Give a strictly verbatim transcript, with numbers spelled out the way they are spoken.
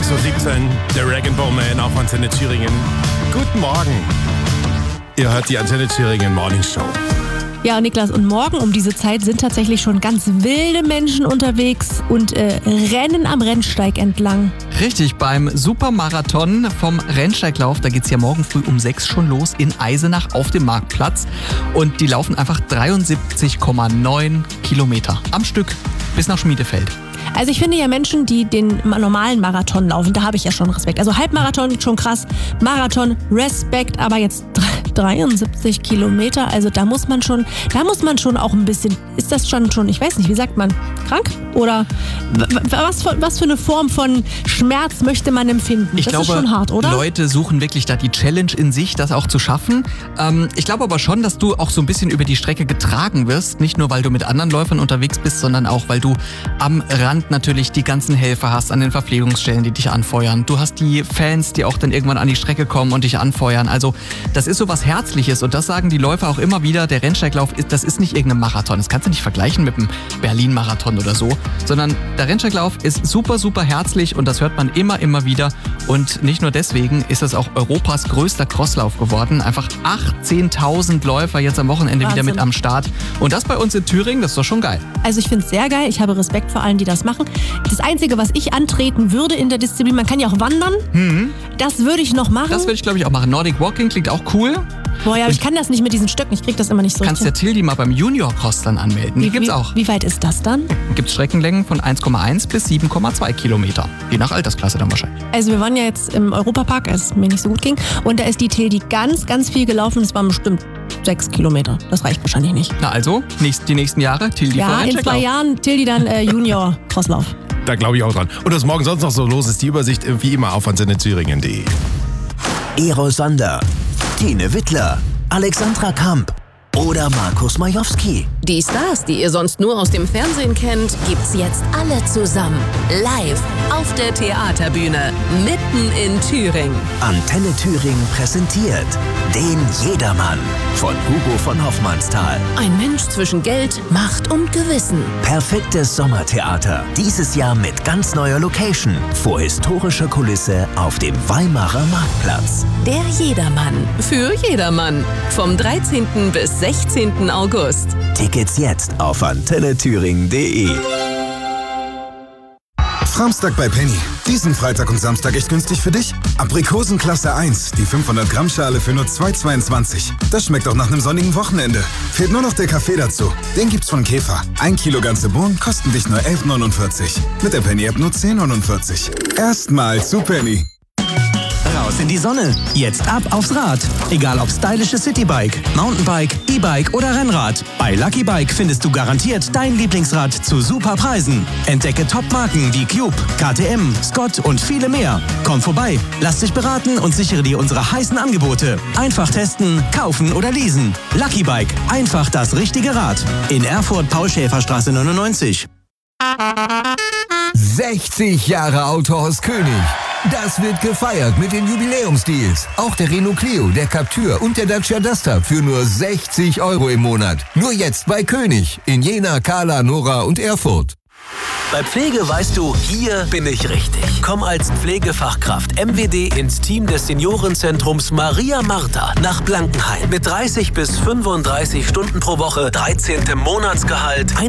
sechs Uhr siebzehn, der Rag and Bone Man auf Antenne Thüringen. Guten Morgen. Ihr hört die Antenne Thüringen Morning Show. Ja, Niklas, und morgen um diese Zeit sind tatsächlich schon ganz wilde Menschen unterwegs und äh, rennen am Rennsteig entlang. Richtig, beim Supermarathon vom Rennsteiglauf, da geht's ja morgen früh um sechs schon los in Eisenach auf dem Marktplatz. Und die laufen einfach dreiundsiebzig Komma neun Kilometer am Stück bis nach Schmiedefeld. Also ich finde ja Menschen, die den normalen Marathon laufen, da habe ich ja schon Respekt. Also Halbmarathon schon krass, Marathon Respekt, aber jetzt dreiundsiebzig Kilometer, also da muss man schon, da muss man schon auch ein bisschen, ist das schon, schon ich weiß nicht, wie sagt man, krank? Oder was für, was für eine Form von Schmerz möchte man empfinden? Ich das glaube, ist schon hart, oder? Leute suchen wirklich da die Challenge in sich, das auch zu schaffen. Ähm, ich glaube aber schon, dass du auch so ein bisschen über die Strecke getragen wirst, nicht nur, weil du mit anderen Läufern unterwegs bist, sondern auch, weil du am Rand natürlich die ganzen Helfer hast an den Verpflegungsstellen, die dich anfeuern. Du hast die Fans, die auch dann irgendwann an die Strecke kommen und dich anfeuern. Also das ist so was Herzliches und das sagen die Läufer auch immer wieder. Der Rennsteiglauf, ist, das ist nicht irgendein Marathon. Das kannst du nicht vergleichen mit dem Berlin-Marathon oder so, sondern der Rennsteiglauf ist super, super herzlich und das hört man immer, immer wieder. Und nicht nur deswegen ist es auch Europas größter Crosslauf geworden. Einfach achtzehntausend Läufer jetzt am Wochenende Wahnsinn. Wieder mit am Start. Und das bei uns in Thüringen, das ist doch schon geil. Also ich finde es sehr geil. Ich habe Respekt vor allen, die das machen. Das Einzige, was ich antreten würde in der Disziplin, man kann ja auch wandern. Mhm. Das würde ich noch machen. Das würde ich, glaube ich, auch machen. Nordic Walking klingt auch cool. Boah, ja, aber ich kann das nicht mit diesen Stöcken. Ich krieg das immer nicht so. Du kannst ja Tildi mal beim Junior Cross dann anmelden. Die wie, gibt's wie, auch. Wie weit ist das dann? Gibt Streckenlängen von eins Komma eins bis sieben Komma zwei Kilometer. Je nach Altersklasse dann wahrscheinlich. Also wir waren ja jetzt im Europapark, als es mir nicht so gut ging. Und da ist die Tildi ganz, ganz viel gelaufen. Das waren bestimmt sechs Kilometer. Das reicht wahrscheinlich nicht. Na also, nächst, die nächsten Jahre Tildi Ja, in zwei Jahren Tildi dann äh, Junior Crosslauf. Da glaube ich auch dran. Und was morgen sonst noch so los ist, die Übersicht wie immer auf antenne thüringen punkt de. Ero Sander, Tine Wittler, Alexandra Kamp oder Markus Majowski. Die Stars, die ihr sonst nur aus dem Fernsehen kennt, gibt's jetzt alle zusammen. Live auf der Theaterbühne, mitten in Thüringen. Antenne Thüringen präsentiert den Jedermann von Hugo von Hoffmannsthal. Ein Mensch zwischen Geld, Macht und Gewissen. Perfektes Sommertheater. Dieses Jahr mit ganz neuer Location. Vor historischer Kulisse auf dem Weimarer Marktplatz. Der Jedermann. Für jedermann. Vom dreizehnten bis sechzehnten August. Tickets jetzt auf antenne thüringen punkt de. Framstag bei Penny. Diesen Freitag und Samstag echt günstig für dich. Aprikosen Klasse eins, die fünfhundert Gramm Schale für nur zwei Euro zweiundzwanzig. Das schmeckt auch nach einem sonnigen Wochenende. Fehlt nur noch der Kaffee dazu. Den gibt's von Käfer. Ein Kilo ganze Bohnen kosten dich nur elf neunundvierzig. Mit der Penny-App nur zehn neunundvierzig. Erstmal zu Penny. Raus in die Sonne. Jetzt ab aufs Rad. Egal ob stylisches Citybike, Mountainbike, E-Bike oder Rennrad. Bei Lucky Bike findest du garantiert dein Lieblingsrad zu super Preisen. Entdecke Top-Marken wie Cube, K T M, Scott und viele mehr. Komm vorbei, lass dich beraten und sichere dir unsere heißen Angebote. Einfach testen, kaufen oder leasen. Lucky Bike. Einfach das richtige Rad. In Erfurt Paul-Schäfer-Straße neunundneunzig. sechzig Jahre Autohaus König. Das wird gefeiert mit den Jubiläumsdeals. Auch der Renault Clio, der Captur und der Dacia Duster für nur sechzig Euro im Monat. Nur jetzt bei König in Jena, Kahla, Nora und Erfurt. Bei Pflege weißt du, hier bin ich richtig. Komm als Pflegefachkraft M W D ins Team des Seniorenzentrums Maria Martha nach Blankenhain. Mit dreißig bis fünfunddreißig Stunden pro Woche, dreizehnten Monatsgehalt,